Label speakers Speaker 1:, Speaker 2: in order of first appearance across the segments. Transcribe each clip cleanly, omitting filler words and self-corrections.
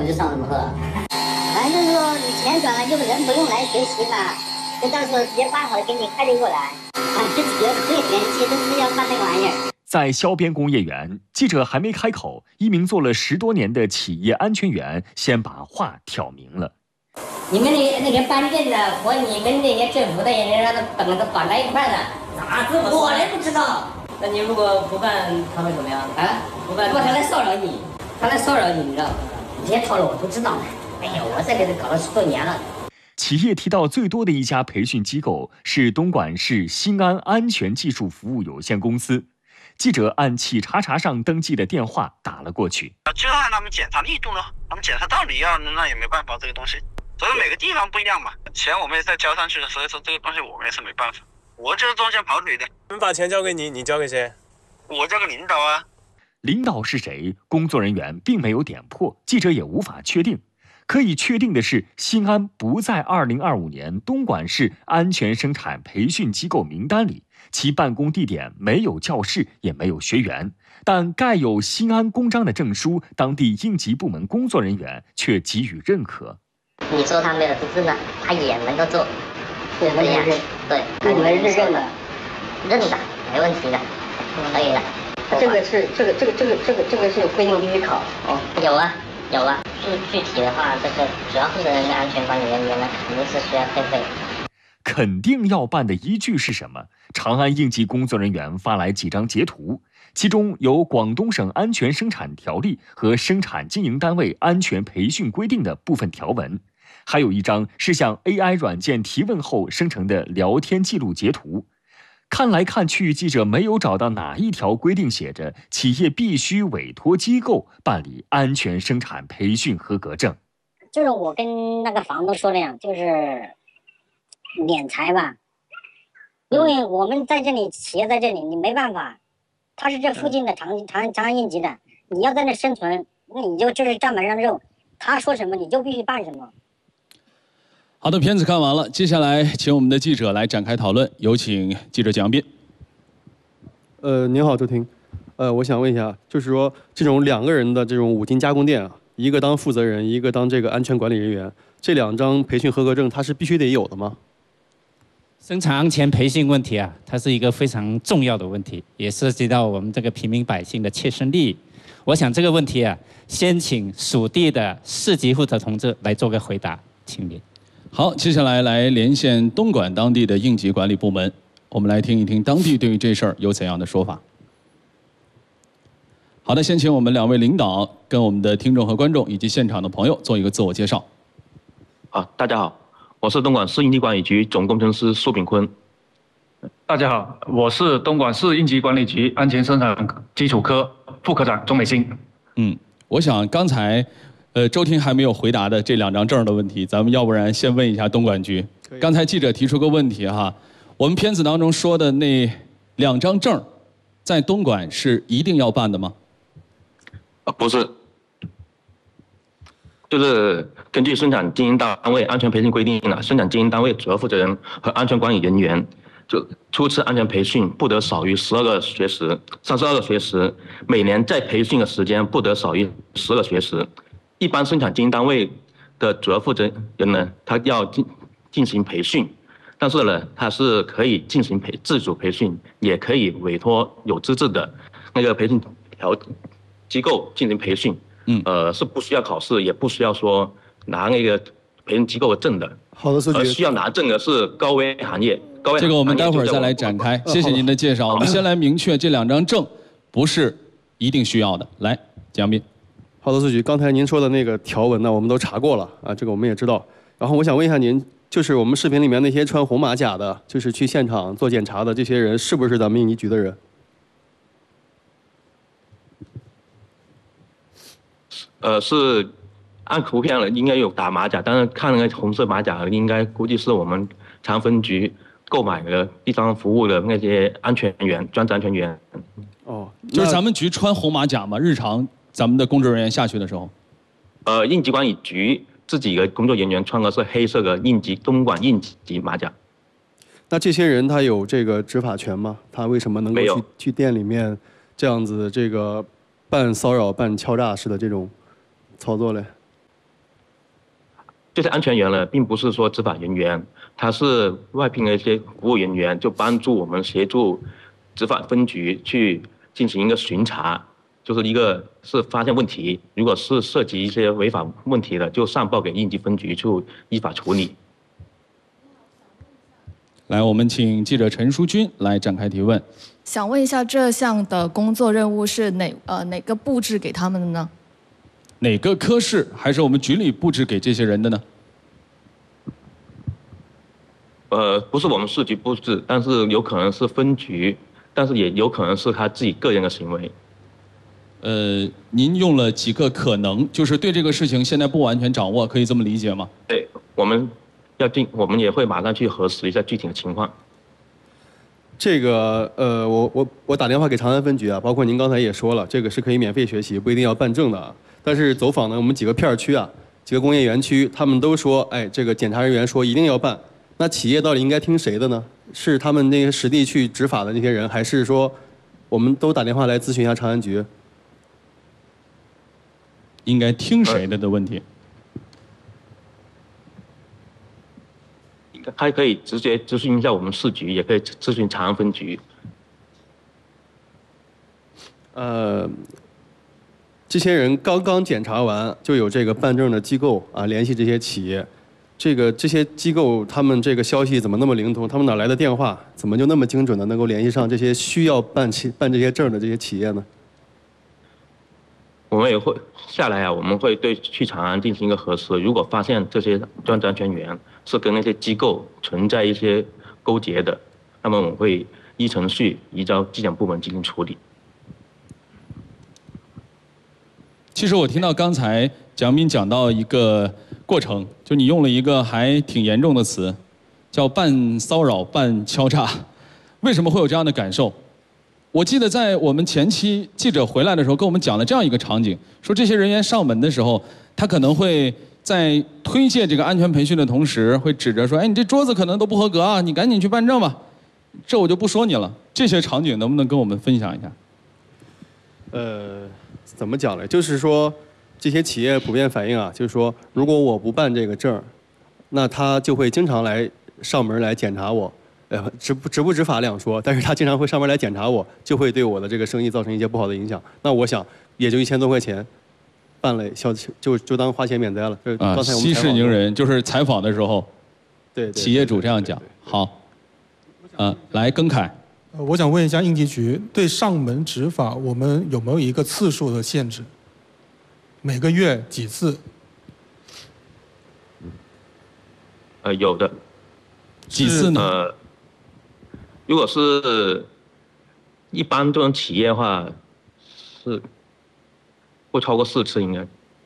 Speaker 1: 就上什么课。反正就是说，你钱转了，就人不用来学习嘛，就到时候直接办好了给你快递过来。这几个最联系都是要办这个玩意儿。
Speaker 2: 在肖边工业园，记者还没开口，一名做了10多年的企业安全员先把话挑明了。
Speaker 1: 你们那个办证的和你们那些政府的人让他绑在一块的，咋这么说？我也不知道。
Speaker 3: 那你如果不办，他会怎么样？
Speaker 1: 啊，
Speaker 3: 不办，
Speaker 1: 他来骚扰你，你知道吗？这些套路我都知道呢。哎呀，我在这里搞了10多年了。
Speaker 2: 企业提到最多的一家培训机构是东莞市新安安全技术服务有限公司。记者按企查查上登记的电话打了过去。
Speaker 4: 就让他们检查力度呢，他们检查到底要，那也没办法，这个东西，所以每个地方不一样嘛。钱我们也在交上去的，所以说这个东西我们也是没办法。我就是中间跑腿的。
Speaker 5: 我们把钱交给你，你交给谁？
Speaker 4: 我交给领导啊。
Speaker 2: 领导是谁？工作人员并没有点破，记者也无法确定。可以确定的是，新安不在2025年东莞市安全生产培训机构名单里，其办公地点没有教室，也没有学员，但盖有新安公章的证书，当地应急部门工作人员却给予认可。
Speaker 1: 你说他没有资质呢，他也能够做，
Speaker 3: 对，
Speaker 1: 这样，对，
Speaker 3: 你们认的，
Speaker 1: 认的，没问题的，可以的。
Speaker 3: 这个是有规定必须考哦。
Speaker 1: 有啊，具体的话，这个主要负责人跟安全管理人员呢，肯定是需要退费。
Speaker 2: 肯定要办的依据是什么？长安应急工作人员发来几张截图，其中有广东省安全生产条例和生产经营单位安全培训规定的部分条文，还有一张是向 AI 软件提问后生成的聊天记录截图。看来看去，记者没有找到哪一条规定写着企业必须委托机构办理安全生产培训合格证。
Speaker 1: 就是我跟那个房东说的呀，就是敛财吧，因为我们在这里，企业在这里，你没办法，他是这附近的长安应急的，你要在那生存，那你就是站板上肉，他说什么你就必须办什么。
Speaker 6: 好的，片子看完了，接下来请我们的记者来展开讨论，有请记者蒋斌。
Speaker 7: 您好，周婷。我想问一下，就是说这种2个人的这种五金加工店啊，一个当负责人，一个当这个安全管理人员，这2张培训合格证，它是必须得有的吗？
Speaker 8: 生产安全培训问题啊，它是一个非常重要的问题，也涉及到我们这个平民百姓的切身利益。我想这个问题啊，先请属地的市级负责同志来做个回答，请您。
Speaker 6: 好，接下来连线东莞当地的应急管理部门，我们来听一听当地对于这事儿有怎样的说法。好的，先请我们2位领导跟我们的听众和观众以及现场的朋友做一个自我介绍。
Speaker 9: 好，大家好，我是东莞市应急管理局总工程师苏炳坤。
Speaker 10: 大家好，我是东莞市应急管理局安全生产基础科副科长钟美新。
Speaker 6: 我想刚才周婷还没有回答的这2张证的问题，咱们要不然先问一下东莞局。刚才记者提出个问题哈，我们片子当中说的那2张证，在东莞是一定要办的吗？
Speaker 9: 不是，就是根据生产经营单位安全培训规定呢，生产经营单位主要负责人和安全管理人员就初次安全培训不得少于12个学时，32个学时，每年再培训的时间不得少于10个学时。一般生产经营单位的主要负责人呢，他要进行培训，但是呢，他是可以进行自主培训，也可以委托有资质的那个培训机构进行培训。是不需要考试，也不需要说拿那个培训机构的证的。
Speaker 7: 好的，苏局。
Speaker 9: 需要拿证的是高危行业。
Speaker 6: 这个我们待会儿再来展开。谢谢您的介绍。我们先来明确这2张证不是一定需要的。来，蒋斌。
Speaker 7: 好的，苏局，刚才您说的那个条文呢，我们都查过了啊，这个我们也知道。然后我想问一下您，就是我们视频里面那些穿红马甲的，就是去现场做检查的这些人，是不是咱们应急局的人？
Speaker 9: 是按图片了，应该有打马甲，但是看那个红色马甲，应该估计是我们长安分局购买的地方服务的那些安全员、专职安全员。
Speaker 6: 哦，就是咱们局穿红马甲嘛，日常。咱们的工作人员下去的时候，
Speaker 9: 应急管理局自己的工作人员穿的是黑色的东莞应急马甲。
Speaker 7: 那这些人他有这个执法权吗？他为什么能够去店里面这样子这个办骚扰、办敲诈式的这种操作嘞？
Speaker 9: 这些安全员呢，并不是说执法人员，他是外聘的一些服务人员，就帮助我们协助执法分局去进行一个巡查，就是一个是发现问题，如果是涉及一些违法问题的，就上报给应急分局去依法处理。
Speaker 6: 来，我们请记者陈淑君来展开提问。
Speaker 11: 想问一下，这项的工作任务是哪个布置给他们的呢？
Speaker 6: 哪个科室还是我们局里布置给这些人的呢？
Speaker 9: 不是我们市局布置，但是有可能是分局，但是也有可能是他自己个人的行为。
Speaker 6: 您用了几个可能，就是对这个事情现在不完全掌握，可以这么理解吗？
Speaker 9: 对，我们也会马上去核实一下具体的情况。
Speaker 7: 这个我打电话给长安分局啊，包括您刚才也说了，这个是可以免费学习，不一定要办证的啊。但是走访呢，我们几个片区啊，几个工业园区，他们都说，哎，这个检查人员说一定要办。那企业到底应该听谁的呢？是他们那个实地去执法的那些人，还是说我们都打电话来咨询一下长安局？
Speaker 6: 应该听谁的问题？
Speaker 9: 还可以直接咨询一下我们市局，也可以咨询长安分局。
Speaker 7: 这些人刚刚检查完，就有这个办证的机构啊联系这些企业，这些机构他们这个消息怎么那么灵通？他们哪来的电话？怎么就那么精准的能够联系上这些需要办这些证的这些企业呢？
Speaker 9: 我们也会下来啊，我们会对去长安进行一个核实，如果发现这些专职安全员是跟那些机构存在一些勾结的，那么我们会依程序移交纪检部门进行处理。
Speaker 6: 其实我听到刚才蒋斌讲到一个过程，就你用了一个还挺严重的词，叫半骚扰半敲诈。为什么会有这样的感受？我记得在我们前期记者回来的时候，跟我们讲了这样一个场景，说这些人员上门的时候，他可能会在推卸这个安全培训的同时，会指着说：“哎，你这桌子可能都不合格啊，你赶紧去办证吧。”这我就不说你了。这些场景能不能跟我们分享一下？
Speaker 7: 怎么讲呢？就是说，这些企业普遍反映啊，就是说，如果我不办这个证，那他就会经常来上门来检查我。执不执法两说，但是他经常会上门来检查我，就会对我的这个生意造成一些不好的影响。那我想也就1000多块钱，办了就当花钱免灾了。就是刚才我们
Speaker 6: 息事宁人，就是采访的时候，
Speaker 7: 对
Speaker 6: 企业主这样讲。好，来更凯。
Speaker 12: 我想问一下应急局，对上门执法，我们有没有一个次数的限制？每个月几次？
Speaker 9: 有的。
Speaker 6: 几次呢？
Speaker 9: 如果是一般这种企业的话，是不超过4次应该。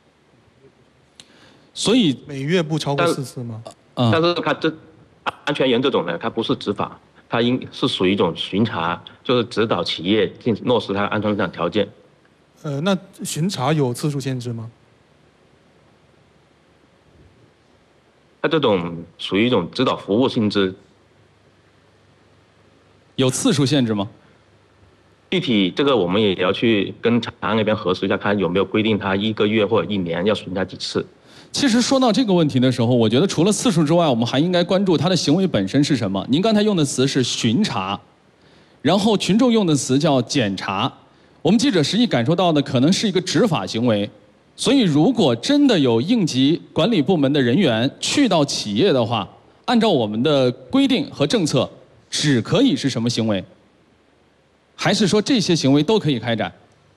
Speaker 6: 所以
Speaker 12: 每月不超过4次吗？
Speaker 9: 但是他这安全员这种呢，他不是执法，他是属于一种巡查，就是指导企业进行落实它安全生产条件。
Speaker 12: 那巡查有次数限制吗？
Speaker 9: 他这种属于一种指导服务性质。
Speaker 6: 有次数限制吗？
Speaker 9: 具体这个我们也要去跟长安那边核实一下，看有没有规定他1个月或者1年要巡查几次。
Speaker 6: 其实说到这个问题的时候，我觉得除了次数之外，我们还应该关注他的行为本身是什么。您刚才用的词是巡查，然后群众用的词叫检查，我们记者实际感受到的可能是一个执法行为。所以如果真的有应急管理部门的人员去到企业的话，按照我们的规定和政策，只可以是什么行为？还是说这些行为都可以开展？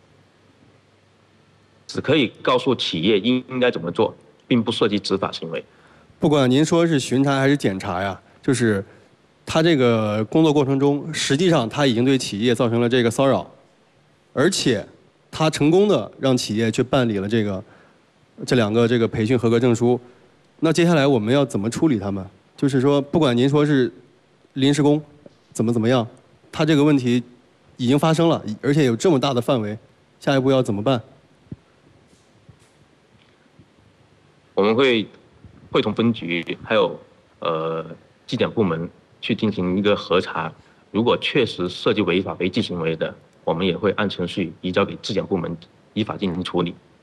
Speaker 9: 只可以告诉企业应该怎么做，并不涉及执法行为。
Speaker 7: 不管您说是巡查还是检查呀，就是他这个工作过程中，实际上他已经对企业造成了这个骚扰，而且他成功的让企业去办理了这2个这个培训合格证书。那接下来我们要怎么处理他们？就是说，不管您说是临时工怎么样，他这个问题已经发生了，而且有这么大的范围，下一步要怎么办？
Speaker 9: 我们会会同分局还有纪检部门去进行一个核查，如果确实涉及违法违纪行为的，我们也会按程序移交给质检部门依法进行处理。